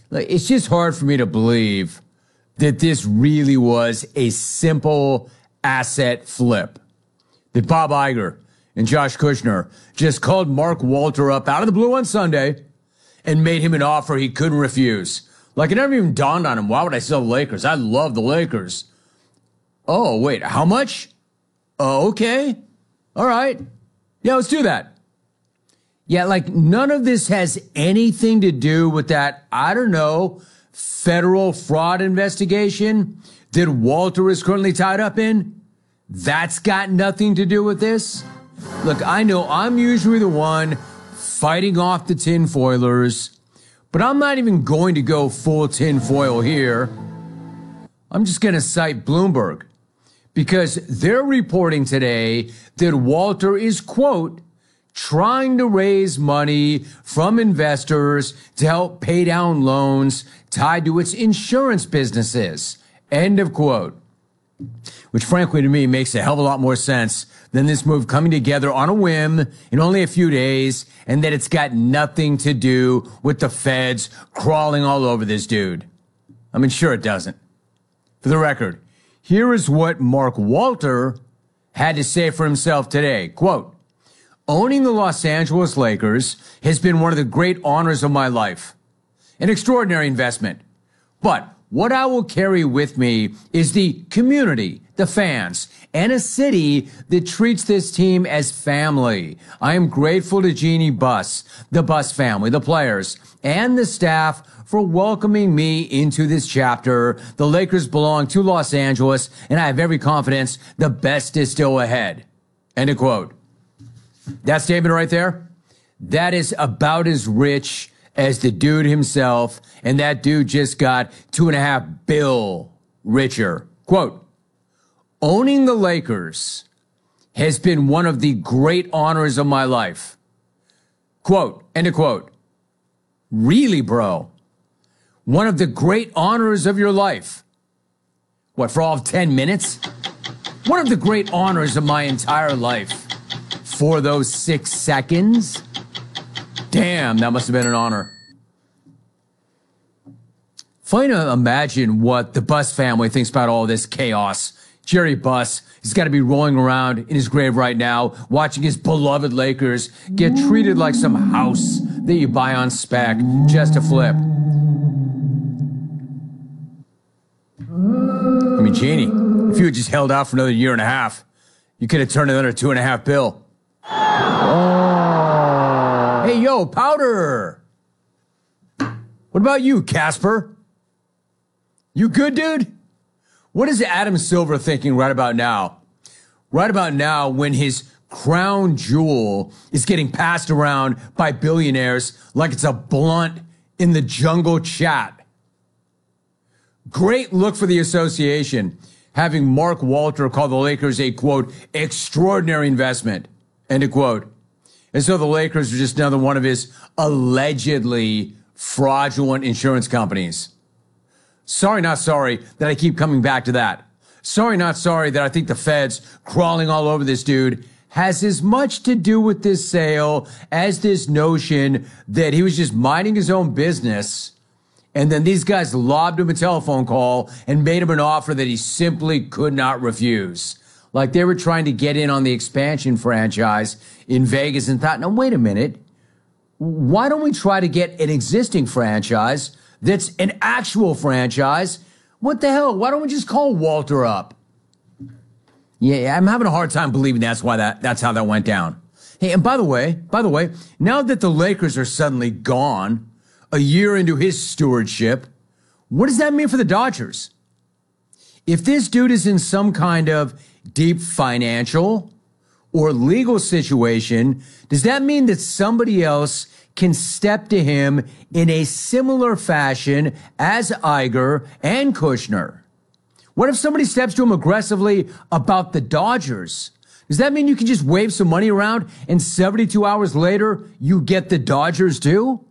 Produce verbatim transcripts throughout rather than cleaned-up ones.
Like, it's just hard for me to believe that this really was a simple asset flip. That Bob Iger and Josh Kushner just called Mark Walter up out of the blue on Sunday and made him an offer he couldn't refuse. Like, it never even dawned on him, why would I sell the Lakers? I love the Lakers. Oh, wait, how much? Oh, okay. All right. Yeah, let's do that. Yeah, like, none of this has anything to do with that, I don't know, federal fraud investigation that Walter is currently tied up in. That's got nothing to do with this. Look, I know I'm usually the one fighting off the tinfoilers, but I'm not even going to go full tinfoil here. I'm just going to cite Bloomberg because they're reporting today that Walter is, quote, trying to raise money from investors to help pay down loans tied to its insurance businesses, end of quote. Which frankly to me makes a hell of a lot more sense than this move coming together on a whim in only a few days, and that it's got nothing to do with the feds crawling all over this dude. I mean, sure it doesn't. For the record, here is what Mark Walter had to say for himself today. Quote, owning the Los Angeles Lakers has been one of the great honors of my life. An extraordinary investment. But what I will carry with me is the community, the fans, and a city that treats this team as family. I am grateful to Jeannie Buss, the Buss family, the players, and the staff for welcoming me into this chapter. The Lakers belong to Los Angeles, and I have every confidence the best is still ahead. End of quote. That statement right there, that is about as rich as the dude himself, and that dude just got two and a half bill richer. Quote, owning the Lakers has been one of the great honors of my life. Quote, end of quote. Really, bro? One of the great honors of your life? What, for all of ten minutes? One of the great honors of my entire life. For those six seconds? Damn, that must have been an honor. Funny to imagine what the Buss family thinks about all this chaos. Jerry Buss, he's got to be rolling around in his grave right now, watching his beloved Lakers get treated like some house that you buy on spec just to flip. I mean, Jeannie, if you had just held out for another year and a half, you could have turned another two and a half bill. Oh. Hey, yo, Powder. What about you, Casper? You good, dude? What is Adam Silver thinking right about now? Right about now when his crown jewel is getting passed around by billionaires like it's a blunt in the jungle chat. Great look for the association, having Mark Walter call the Lakers a, quote, extraordinary investment, end of quote. And so the Lakers are just another one of his allegedly fraudulent insurance companies. Sorry, not sorry that I keep coming back to that. Sorry, not sorry that I think the feds crawling all over this dude has as much to do with this sale as this notion that he was just minding his own business and then these guys lobbed him a telephone call and made him an offer that he simply could not refuse. Like they were trying to get in on the expansion franchise in Vegas and thought, no, wait a minute. Why don't we try to get an existing franchise that's an actual franchise? What the hell? Why don't we just call Walter up? Yeah, I'm having a hard time believing that's why that, that's how that went down. Hey, and by the way, by the way, now that the Lakers are suddenly gone, a year into his stewardship, what does that mean for the Dodgers? If this dude is in some kind of deep financial or legal situation, does that mean that somebody else can step to him in a similar fashion as Iger and Kushner? What if somebody steps to him aggressively about the Dodgers? Does that mean you can just wave some money around and seventy-two hours later you get the Dodgers too?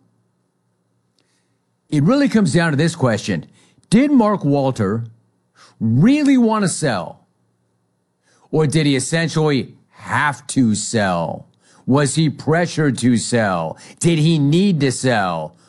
It really comes down to this question. Did Mark Walter really want to sell? Or did he essentially have to sell? Was he pressured to sell? Did he need to sell?